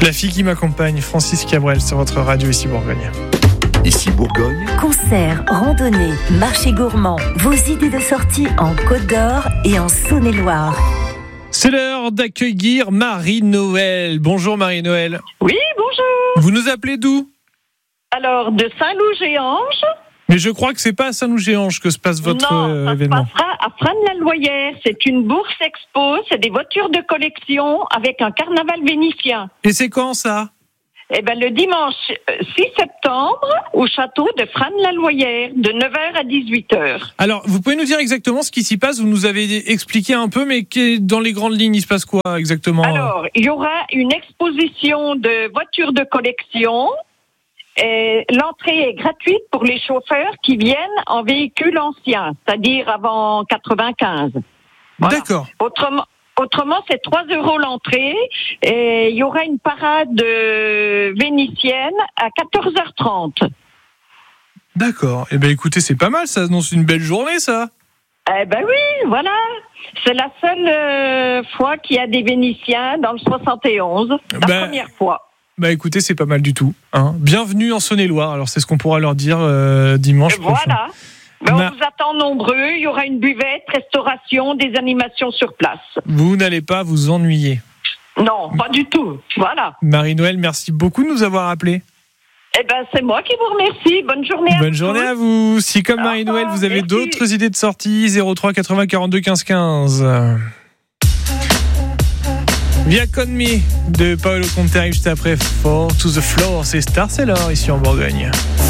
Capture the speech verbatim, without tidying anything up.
La fille qui m'accompagne, Francis Cabrel, sur votre radio ici Bourgogne. Ici Bourgogne. Concerts, randonnées, marchés gourmands, vos idées de sortie en Côte d'Or et en Saône-et-Loire. C'est l'heure d'accueillir Marie-Noël. Bonjour Marie-Noël. Oui, bonjour. Vous nous appelez d'où ? Alors, de Saint-Loup-Géange. Mais je crois que c'est pas à Saint-Loup-Géange que se passe votre non, euh, ça événement. se passera à Frasnes-la-Loyère. C'est une bourse expo, c'est des voitures de collection avec un carnaval vénitien. Et c'est quand ça ? Eh ben, le dimanche six septembre, au château de Frasnes-la-Loyère, de neuf heures à dix-huit heures. Alors, vous pouvez nous dire exactement ce qui s'y passe ? Vous nous avez expliqué un peu, mais dans les grandes lignes, il se passe quoi exactement ? Alors, il y aura une exposition de voitures de collection. Et l'entrée est gratuite pour les chauffeurs qui viennent en véhicule ancien, c'est-à-dire avant quatre-vingt-quinze. Voilà. D'accord. Autrement, autrement, c'est trois euros l'entrée et il y aura une parade euh, vénitienne à quatorze heures trente. D'accord. Eh bien, écoutez, c'est pas mal, ça annonce une belle journée, ça. Eh ben oui, voilà. C'est la seule euh, fois qu'il y a des Vénitiens dans le soixante et onze. La Ben... première fois. Bah écoutez, c'est pas mal du tout. Hein. Bienvenue en Saône-et-Loire. Alors c'est ce qu'on pourra leur dire euh, dimanche prochain. Voilà. Ben, Ma... On vous attend nombreux. Il y aura une buvette, restauration, des animations sur place. Vous n'allez pas vous ennuyer. Non, pas du tout. Voilà. Marie-Noël, merci beaucoup de nous avoir appelés. Eh ben c'est moi qui vous remercie. Bonne journée à vous. Bonne journée à vous. Si comme Marie-Noël, vous avez merci. d'autres idées de sortie, zéro trois quatre-vingts quarante-deux quinze quinze. Via Con Me de Paolo Conte juste après Fall to the Floor, c'est Star Sailor ici en Bourgogne.